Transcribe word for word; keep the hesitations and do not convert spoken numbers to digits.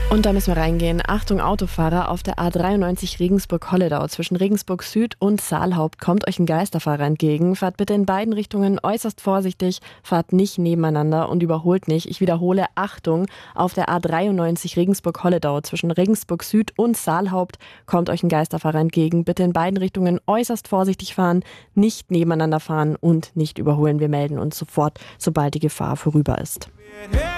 Und da müssen wir reingehen. Achtung Autofahrer, auf der A dreiundneunzig Regensburg-Holledau zwischen Regensburg Süd und Saalhaupt kommt euch ein Geisterfahrer entgegen. Fahrt bitte in beiden Richtungen äußerst vorsichtig, fahrt nicht nebeneinander und überholt nicht. Ich wiederhole, Achtung, auf der A dreiundneunzig Regensburg-Holledau zwischen Regensburg Süd und Saalhaupt kommt euch ein Geisterfahrer entgegen. Bitte in beiden Richtungen äußerst vorsichtig fahren, nicht nebeneinander fahren und nicht überholen. Wir melden uns sofort, sobald die Gefahr vorüber ist.